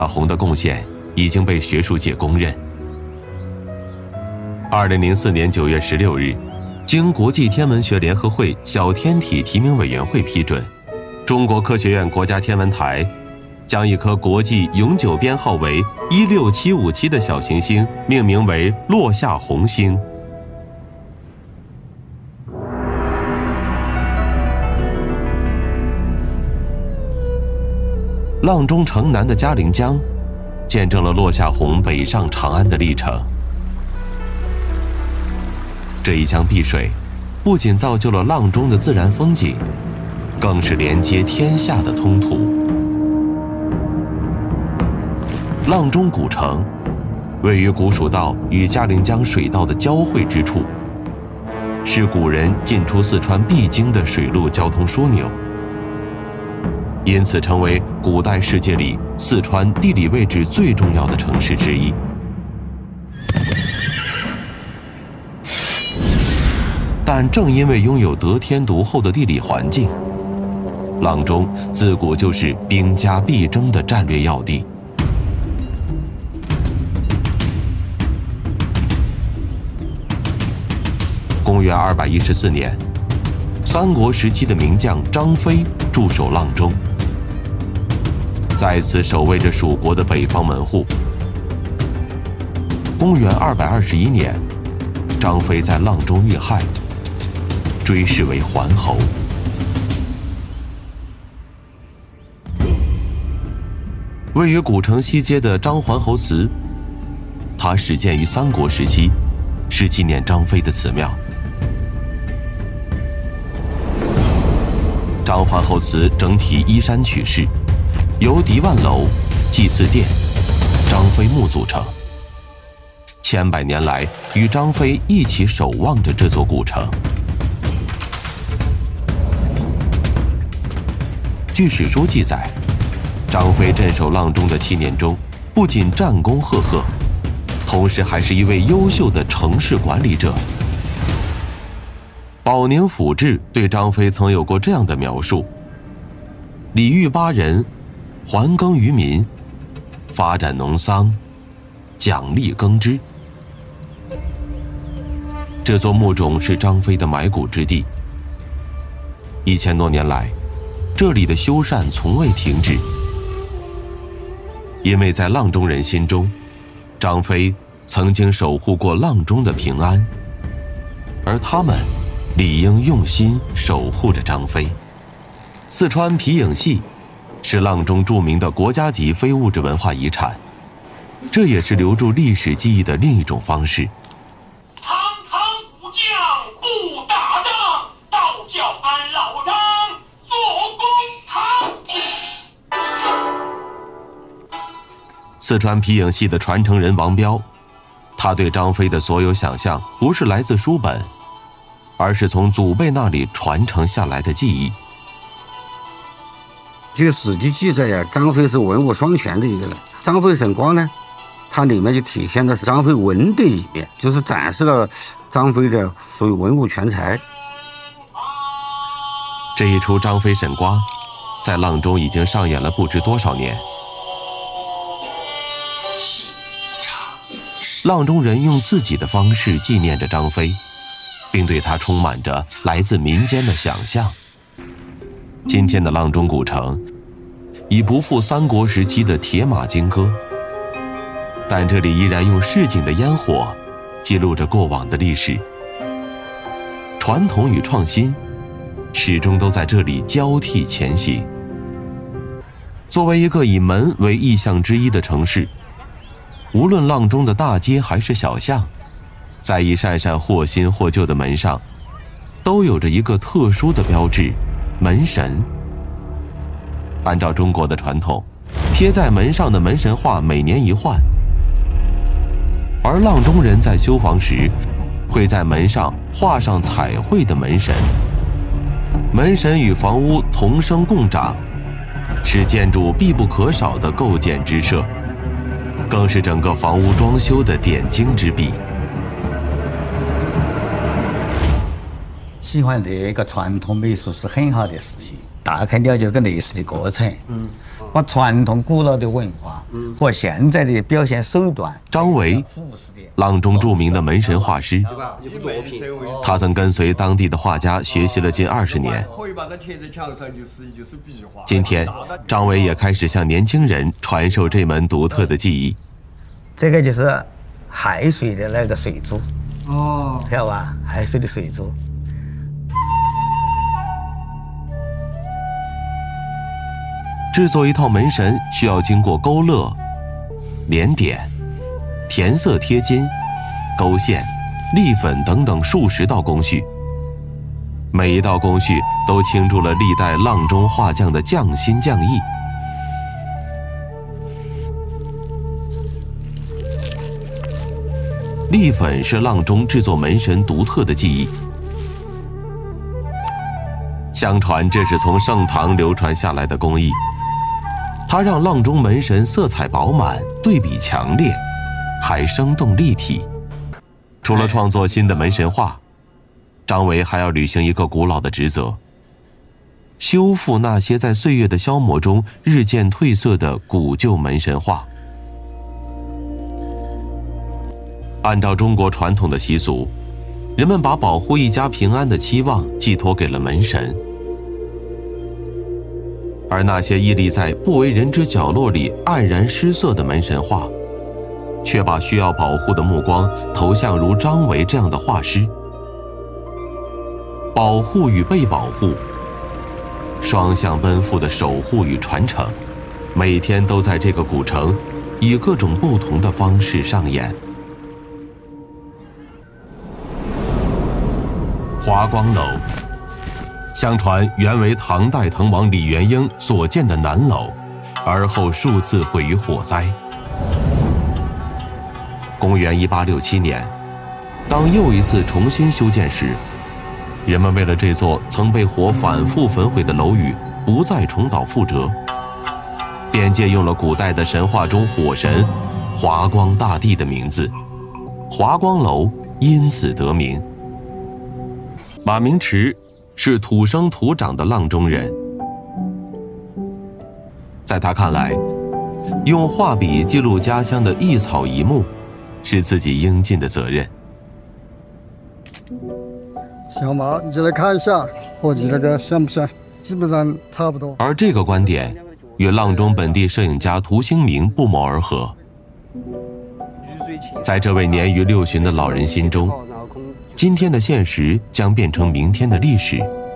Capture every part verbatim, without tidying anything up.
夏红的贡献已经被学术界公认。二零零四年九月十六日，经国际天文学联合会小天体提名委员会批准，中国科学院国家天文台将一颗国际永久编号为一六七五七的小行星命名为落下红星。阆中城南的嘉陵江，见证了落下红北上长安的历程。这一江碧水，不仅造就了阆中的自然风景，更是连接天下的通途。阆中古城，位于古蜀道与嘉陵江水道的交汇之处，是古人进出四川必经的水陆交通枢纽。因此成为古代世界里四川地理位置最重要的城市之一。但正因为拥有得天独厚的地理环境，阆中自古就是兵家必争的战略要地。公元二百一十四年，三国时期的名将张飞驻守阆中，在此守卫着蜀国的北方门户。公元二百二十一年，张飞在阆中遇害，追谥为桓侯。位于古城西街的张桓侯祠，它始建于三国时期，是纪念张飞的祠庙。张桓侯祠整体依山取势，由狄万楼、祭祀殿、张飞墓组成，千百年来与张飞一起守望着这座古城。据史书记载，张飞镇守阆中的七年中，不仅战功赫赫，同时还是一位优秀的城市管理者。保宁府志对张飞曾有过这样的描述：礼遇巴人，还耕于民，发展农桑，奖励耕织。这座墓冢是张飞的埋骨之地。一千多年来，这里的修缮从未停止，因为在阆中人心中，张飞曾经守护过阆中的平安，而他们理应用心守护着张飞。四川皮影戏是阆中著名的国家级非物质文化遗产，这也是留住历史记忆的另一种方式。 堂堂武将不打仗，倒叫俺老张做公堂。 四川皮影戏的传承人王彪，他对张飞的所有想象不是来自书本，而是从祖辈那里传承下来的记忆。 这个史记记载呀，张飞是文武双全的一个人。张飞神光呢，它里面就体现的是张飞文的一面，就是展示了张飞的所谓文武全才。 这一出张飞神瓜，在阆中已经上演了不知多少年。阆中人用自己的方式纪念着张飞，并对他充满着来自民间的想象。今天的阆中古城已不复三国时期的铁马金戈，但这里依然用市井的烟火记录着过往的历史。传统与创新始终都在这里交替前行。作为一个以门为意象之一的城市，无论阆中的大街还是小巷，在一扇扇或新或旧的门上，都有着一个特殊的标志——门神。按照中国的传统，贴在门上的门神画每年一换，而阆中人在修房时，会在门上画上彩绘的门神。门神与房屋同生共长，是建筑必不可少的构建之设，更是整个房屋装修的点睛之笔。 喜欢这个传统美术是很好的事情，大概了解这个历史的过程，嗯，把传统古老的文化和现在的表现手段。 张维，阆中著名的门神画师，他曾跟随当地的画家学习了近二十年。今天，张维也开始向年轻人传授这门独特的技艺。 这个就是亥水的那个水珠， 哦， 晓得吧？亥水的水珠。 制作一套门神需要经过勾勒、连点、填色贴金、勾线、立粉等等数十道工序，每一道工序都倾注了历代阆中画匠的匠心匠意。立粉是阆中制作门神独特的技艺，相传这是从盛唐流传下来的工艺。它让阆中门神色彩饱满，对比强烈，还生动立体。除了创作新的门神画，张维还要履行一个古老的职责：修复那些在岁月的消磨中日渐褪色的古旧门神画。按照中国传统的习俗，人们把保护一家平安的期望寄托给了门神。而那些屹立在不为人知角落里黯然失色的门神画，却把需要保护的目光投向如张维这样的画师。保护与被保护，双向奔赴的守护与传承，每天都在这个古城以各种不同的方式上演。华光楼，相传原为唐代滕王李元婴所建的南楼，而后数次毁于火灾。公元一八六七年，当又一次重新修建时，人们为了这座曾被火反复焚毁的楼宇不再重蹈覆辙，便借用了古代的神话中火神华光大帝的名字，华光楼因此得名。马明池是土生土长的阆中人，在他看来，用画笔记录家乡的一草一木，是自己应尽的责任。 像吗？你就来看一下，和你那个像不像？基本上差不多。 而这个观点与阆中本地摄影家涂兴明不谋而合。在这位年逾六旬的老人心中，今天的现实将变成明天的历史。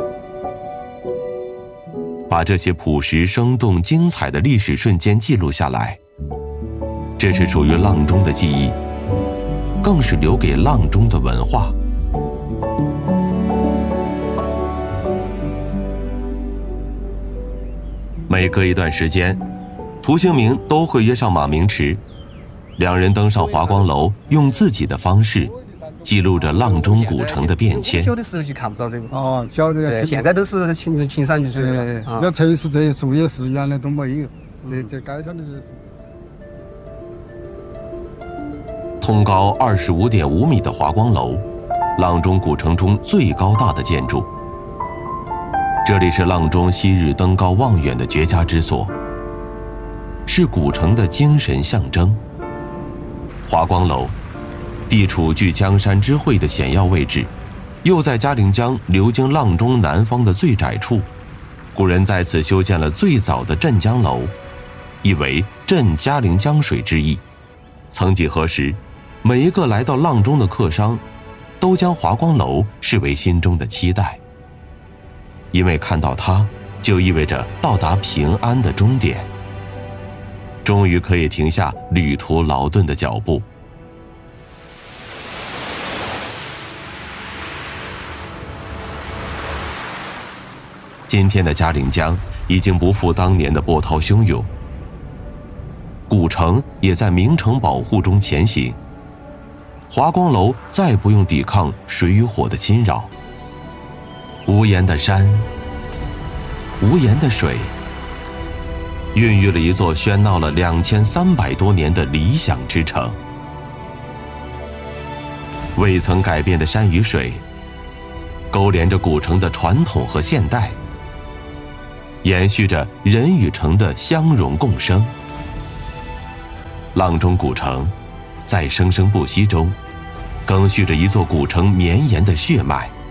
把这些朴实、生动、精彩的历史瞬间记录下来，这是属于阆中的记忆，更是留给阆中的文化。每隔一段时间，涂兴明都会约上马明池，两人登上华光楼，用自己的方式记录着阆中古城的变迁。 小的时候就看不到这个哦，小的对，现在都是青青山绿水对， 啊。 那城市这些树也是原来都没有，这这街上的也是。 通高二十五点五米的华光楼，阆中古城中最高大的建筑。这里是阆中昔日登高望远的绝佳之所，是古城的精神象征。华光楼地处距江山之会的险要位置，又在嘉陵江流经阆中南方的最窄处，古人在此修建了最早的镇江楼，意为镇嘉陵江水之意。曾几何时，每一个来到阆中的客商都将华光楼视为心中的期待，因为看到它就意味着到达平安的终点，终于可以停下旅途劳顿的脚步。今天的嘉陵江已经不复当年的波涛汹涌，古城也在名城保护中前行。华光楼再不用抵抗水与火的侵扰，无言的山，无言的水，孕育了一座喧闹了两千三百多年的理想之城。未曾改变的山与水，勾连着古城的传统和现代，延续着人与城的相融共生。 阆中古城，在生生不息中，更续着一座古城绵延的血脉。